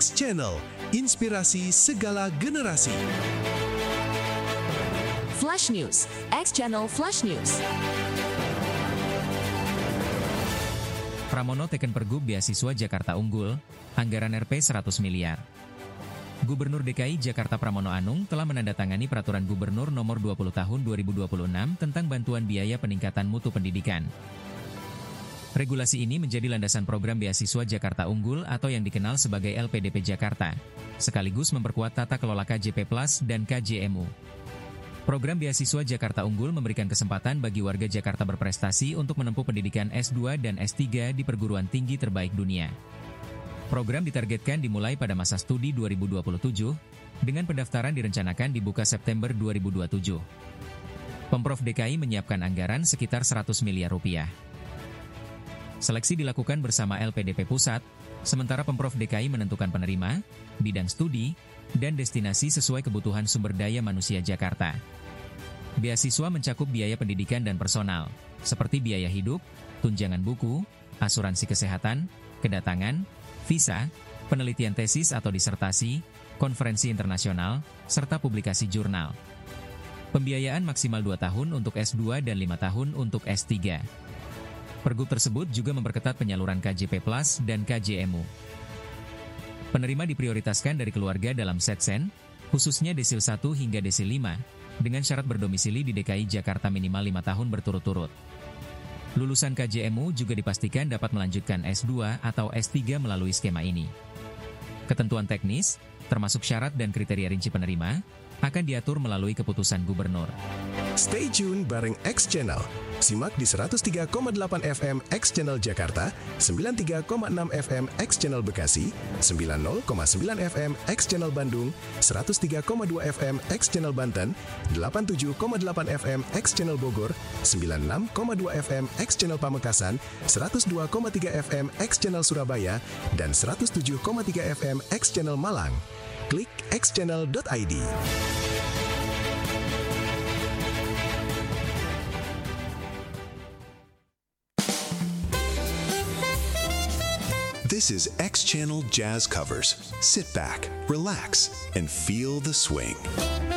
X Channel, inspirasi segala generasi. Flash News, X Channel Flash News. Pramono teken Pergub beasiswa Jakarta Unggul, anggaran Rp 100 miliar. Gubernur DKI Jakarta Pramono Anung telah menandatangani Peraturan Gubernur Nomor 20 Tahun 2026 tentang bantuan biaya peningkatan mutu pendidikan. Regulasi ini menjadi landasan program beasiswa Jakarta Unggul atau yang dikenal sebagai LPDP Jakarta, sekaligus memperkuat tata kelola KJP Plus dan KJMU. Program beasiswa Jakarta Unggul memberikan kesempatan bagi warga Jakarta berprestasi untuk menempuh pendidikan S2 dan S3 di perguruan tinggi terbaik dunia. Program ditargetkan dimulai pada masa studi 2027, dengan pendaftaran direncanakan dibuka September 2027. Pemprov DKI menyiapkan anggaran sekitar 100 miliar rupiah. Seleksi dilakukan bersama LPDP Pusat, sementara Pemprov DKI menentukan penerima, bidang studi, dan destinasi sesuai kebutuhan sumber daya manusia Jakarta. Beasiswa mencakup biaya pendidikan dan personal, seperti biaya hidup, tunjangan buku, asuransi kesehatan, kedatangan, visa, penelitian tesis atau disertasi, konferensi internasional, serta publikasi jurnal. Pembiayaan maksimal 2 tahun untuk S2 dan 5 tahun untuk S3. Pergub tersebut juga memperketat penyaluran KJP Plus dan KJMU. Penerima diprioritaskan dari keluarga dalam setsen, khususnya desil 1 hingga desil 5, dengan syarat berdomisili di DKI Jakarta minimal 5 tahun berturut-turut. Lulusan KJMU juga dipastikan dapat melanjutkan S2 atau S3 melalui skema ini. Ketentuan teknis, termasuk syarat dan kriteria rinci penerima, akan diatur melalui keputusan gubernur. Stay tune bareng X Channel. Simak di 103,8 FM X Channel Jakarta, 93,6 FM X Channel Bekasi, 90,9 FM X Channel Bandung, 103,2 FM X Channel Banten, 87,8 FM X Channel Bogor, 96,2 FM X Channel Pamekasan, 102,3 FM X Channel Surabaya, dan 107,3 FM X Channel Malang. Klik xchannel.id. This is X Channel Jazz Covers. Sit back, relax, and feel the swing.